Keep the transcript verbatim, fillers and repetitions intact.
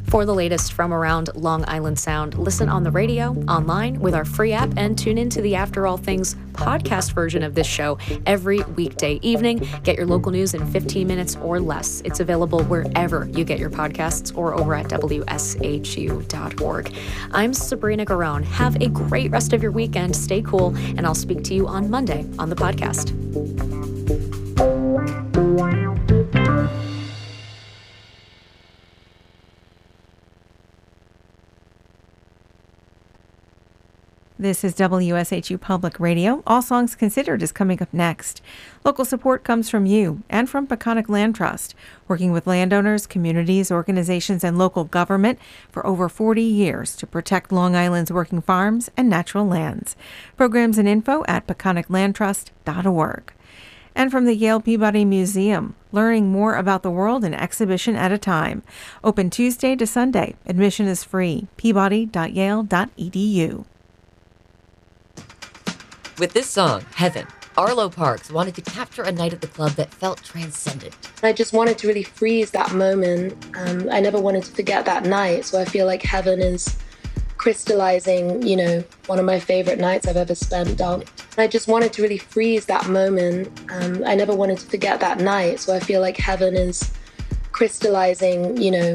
For the latest from around Long Island Sound, listen on the radio, online, with our free app, and tune into the After All Things podcast version of this show every weekday evening. Get your local news in fifteen minutes or less. It's available wherever you get your podcasts or over at W S H U dot org. I'm Sabrina Garone. Have a great rest of your weekend. Stay cool, and I'll speak to you on Monday on the podcast. This is W S H U Public Radio. All Songs Considered is coming up next. Local support comes from you and from Peconic Land Trust, working with landowners, communities, organizations, and local government for over forty years to protect Long Island's working farms and natural lands. Programs and info at peconic land trust dot org. And from the Yale Peabody Museum, learning more about the world an exhibition at a time. Open Tuesday to Sunday. Admission is free. peabody dot yale dot e d u. With this song, Heaven, Arlo Parks wanted to capture a night at the club that felt transcendent. I just wanted to really freeze that moment. Um, I never wanted to forget that night, so I feel like Heaven is crystallizing, you know, one of my favorite nights I've ever spent down. I just wanted to really freeze that moment. Um, I never wanted to forget that night, so I feel like Heaven is crystallizing, you know,